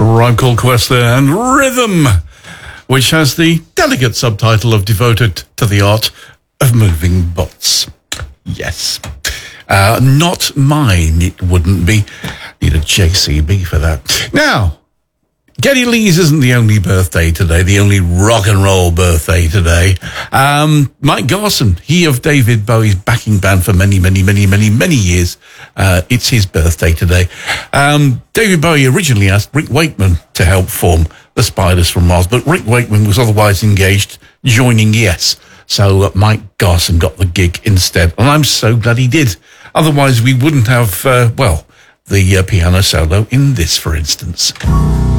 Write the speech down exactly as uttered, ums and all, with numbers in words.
Tribe Called Quest there, and Rhythm, which has the delicate subtitle of Devoted to the Art of Moving Bots. Yes. Uh, not mine, it wouldn't be. Need a J C B for that. Now, Geddy Lee's isn't the only birthday today, the only rock and roll birthday today. Um, Mike Garson, he of David Bowie's backing band for many, many, many, many, many years. Uh, it's his birthday today. Um, David Bowie originally asked Rick Wakeman to help form the Spiders from Mars, but Rick Wakeman was otherwise engaged, joining Yes. So uh, Mike Garson got the gig instead, and I'm so glad he did. Otherwise, we wouldn't have, uh, well, the uh, piano solo in this, for instance.